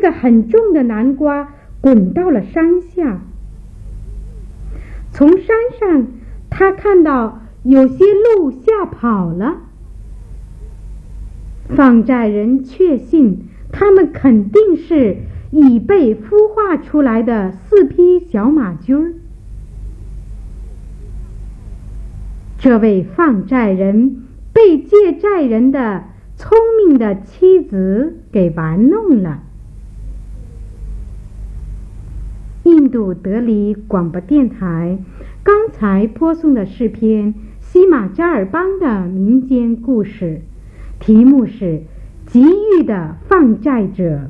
个很重的南瓜滚到了山下。从山上，他看到有些鹿吓跑了。放债人确信他们肯定是已被孵化出来的4匹小马驹儿。这位放债人被借债人的聪明的妻子给玩弄了。印度德里广播电台刚才播送的是篇西马加尔邦的民间故事，题目是急欲的放债者。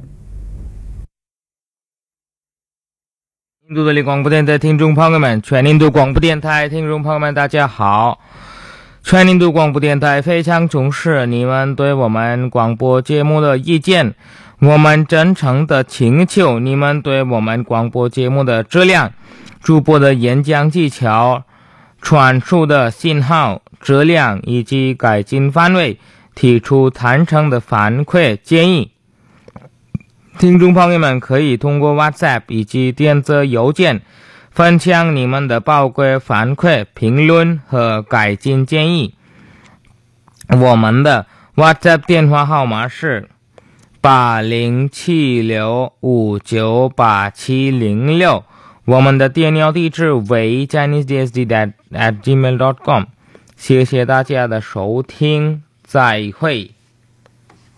印度德里广播电台听众朋友们，全印度广播电台听众朋友们，大家好。全印度广播电台非常重视你们对我们广播节目的意见，我们真诚的请求你们对我们广播节目的质量、主播的演讲技巧、传输的信号质量以及改进范围提出坦诚的反馈建议。听众朋友们可以通过 WhatsApp 以及电子邮件分享你们的宝贵反馈、评论和改进建议。我们的 WhatsApp 电话号码是8076598706，我们的电邮地址为 ChineseDSD@gmail.com。谢谢大家的收听，再会。